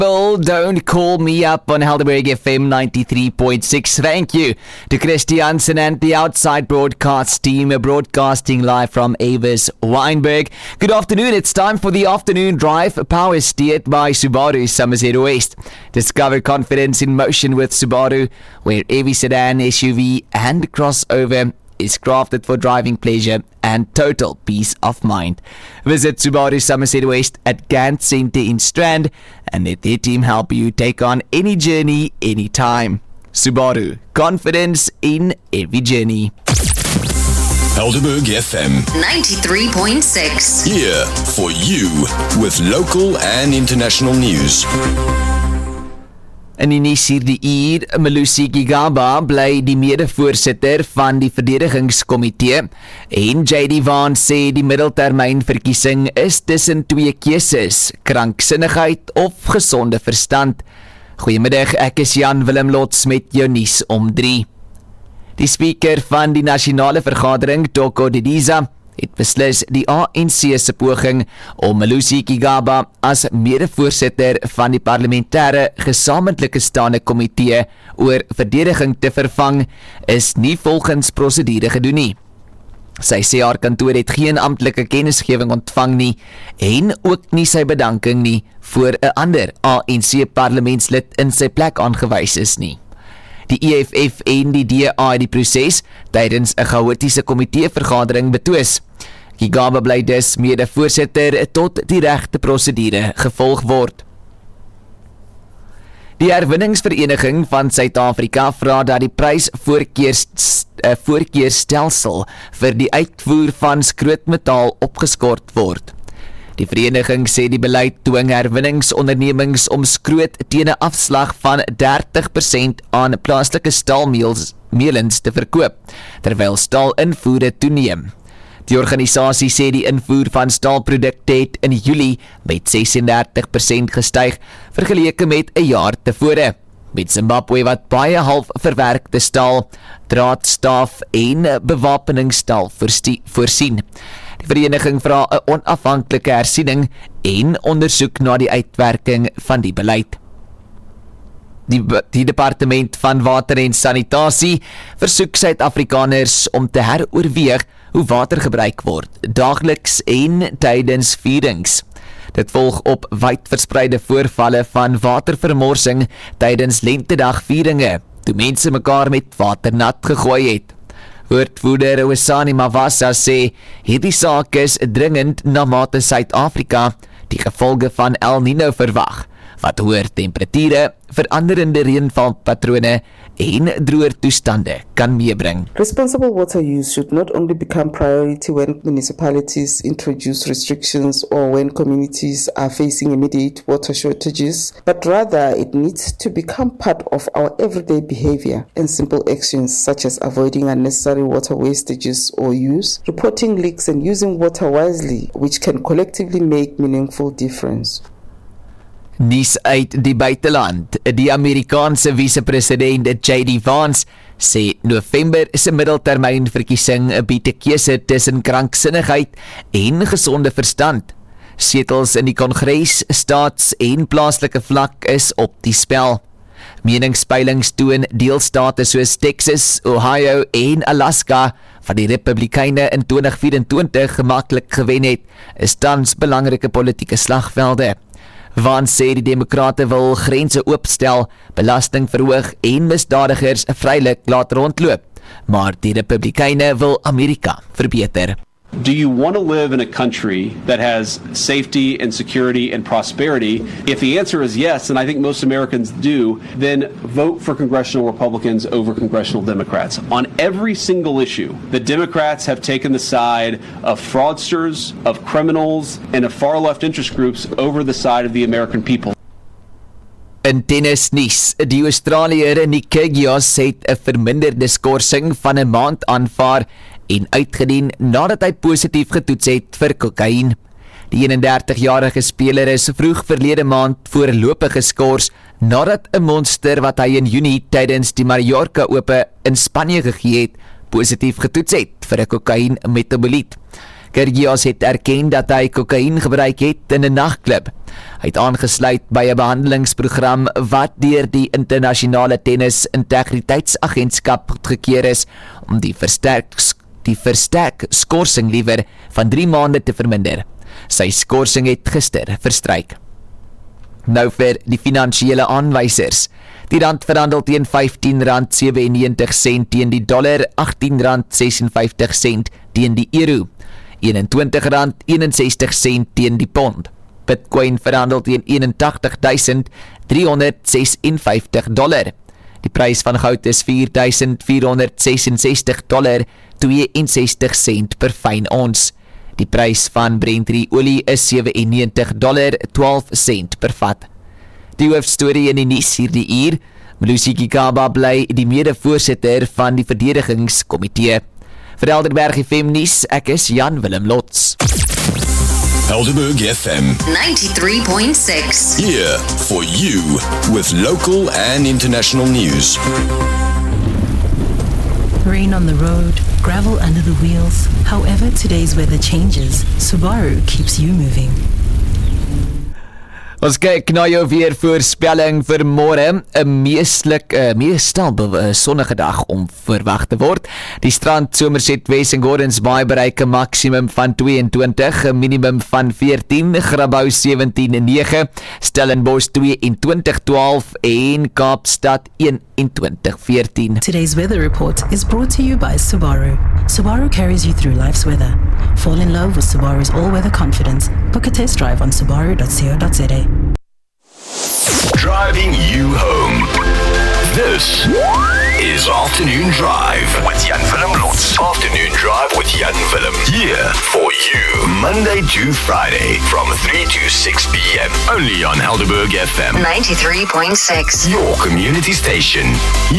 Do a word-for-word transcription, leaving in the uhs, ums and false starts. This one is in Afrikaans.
Gospel, Don't Call Me Up on Helderberg F M ninety-three point six. Thank you to Christy Hansen and the Outside Broadcast team, broadcasting live from Avis Weinberg. Good afternoon, it's time for the afternoon drive, power steered by Subaru Somerset West. Discover confidence in motion with Subaru, where every sedan, S U V and crossover is crafted for driving pleasure and total peace of mind. Visit Subaru Somerset West at Gant Centre in Strand and let their team help you take on any journey, anytime. Subaru, confidence in every journey. Helderberg F M ninety-three point six. Here for you with local and international news. In die nuus hierdie uur, Malusi Gigaba bly die mede-voorsitter van die verdedigingskomitee en J D Vance sê die middeltermynverkiesing is tussen twee keuses, kranksinnigheid of gesonde verstand. Goeiemiddag, ek is Jan Willem Lots met jou nuus om drie. Die speaker van die nasionale vergadering, Doko Didiza, het beslis die A N C se poging om Malusi Gigaba as mede-voorsitter van die parlementêre gesamentlike staande komitee oor verdediging te vervang, is nie volgens prosedure gedoen nie. Sy sê haar kantoor het geen amptelike kennisgewing ontvang nie en ook nie sy bedanking nie voor 'n ander A N C parlementslid in sy plek aangewys is nie. Die E F F en die D A het die proses tydens 'n chaotiese komiteevergadering betwis. Gigaba bly dus mede-voorsitter tot die regte prosedure gevolg word. Die Herwinningsvereniging van Suid-Afrika vra dat die prysvoorkeurstelsel vir die uitvoer van skrootmetaal opgeskort word. Die vereniging sê die beleid dwing herwinningsondernemings om skroot teen 'n afslag van dertig persent aan plaaslike staalmeelens te verkoop, terwyl staalinvoere toeneem. Die organisasie sê die invoer van staalprodukte het in Julie met ses en dertig persent gestyg vergeleke met 'n jaar tevore, met Zimbabwe wat baie half verwerkte staal, draadstaaf en bewapeningsstaal voorsien. Die vereniging vra 'n onafhanklike hersiening en ondersoek na die uitwerking van die beleid. Die, die Departement van Water en Sanitasie versoek Suid-Afrikaners om te heroorweeg hoe water gebruik word, daagliks en tydens vierings. Dit volg op wydverspreide voorvalle van watervermorsing tydens Lentedag vieringe, toe mense mekaar met water nat gegooi het. Woordvoerder Wesani Mawasa sê, hierdie saak is dringend na mate Suid-Afrika die gevolge van El Nino verwag, wat hoër temperature, veranderende reënvalpatrone en droër toestande kan meebring. Responsible water use should not only become priority when municipalities introduce restrictions or when communities are facing immediate water shortages, but rather it needs to become part of our everyday behavior and simple actions such as avoiding unnecessary water wastages or use, reporting leaks and using water wisely, which can collectively make meaningful difference. Nuus uit die buiteland. Die Amerikaanse vice-president J D Vance sê November is 'n middeltermynverkiesing bied 'n keuse tussen kranksinnigheid en gesonde verstand. Setels in die Kongres, staats- en plaaslike vlak is op die spel. Meningspeilings toon deelstate soos Texas, Ohio en Alaska, wat die Republikeine in twintig vyf-en-twintig gemaklik gewen het, is tans belangrike politieke slagvelde. Vance sê die Demokrate wil grense oopstel, belasting verhoog en misdadigers vrylik laat rondloop, maar die Republikeine wil Amerika verbeter. Do you want to live in a country that has safety and security and prosperity? If the answer is yes, and I think most Americans do, then vote for congressional Republicans over congressional Democrats. On every single issue, the Democrats have taken the side of fraudsters, of criminals, and of far-left interest groups over the side of the American people. In tennisnuus, die Australiër Nick Kyrgios het 'n verminderde skorsing van 'n maand aanvaar en uitgedien nadat hy positief getoets het vir kokain. Die eenendertigjarige speler is vroeg verlede maand voorlopig geskort nadat 'n monster wat hy in Junie tydens die Mallorca Ope in Spanje gegee het, positief getoets het vir 'n kokain metaboliet. Kyrgios het erken dat hy kokain gebruik het in 'n nagklub. Hy het aangesluit by 'n behandelingsprogram wat deur die internasionale tennis integriteitsagentskap goedgekeur is om die versterk die versterk skorsing liewer van drie maande te verminder. Sy skorsing het gister verstryk. Nou vir die finansiële aanwysers. Die rand verhandel teen vyftien rand sewennegentig sent teen die dollar, agttien rand sesenvyftig sent teen die euro, eenentwintig rand eenensestig sent teen die pond. Bitcoin verhandel teen eenentagtig duisend driehonderdsesenvyftig dollar. Die prys van goud is vier duisend vierhonderdsesenses dollar tweeënsestig sent per fyn ons. Die prys van Brent olie is sewennegentig dollar twaalf sent per vat. Die hoofstorie in die nuus hierdie uur, Melusi Gigaba bly die mede-voorsitter van die verdedigingskomitee. Vir Helderberg F M nuus, ek is Jan Willem Lots. Helderberg F M ninety-three point six. Here for you with local and international news. Rain on the road, gravel under the wheels. However today's weather changes, Subaru keeps you moving. Ons kyk na jou weervoorspelling vir môre, 'n meeslik, uh, meestal uh, sonnige dag om verwag te word. Die strand Somerset West en Gordons Bay bereik 'n maksimum van tweeëntwintig, 'n minimum van veertien, Grabouw sewentien nege, Stellenbosch tweeëntwintig twaalf en Kaapstad eenentwintig veertien. Today's weather report is brought to you by Subaru. Subaru carries you through life's weather. Fall in love with Subaru's all-weather confidence. Book a test drive on subaru dot co dot za. Driving you home. This is Afternoon Drive with Jan Willem Lots. Afternoon Drive with Jan Willem. Here for you, Monday to Friday from three to six p.m. Only on Helderberg F M ninety-three point six. Your community station.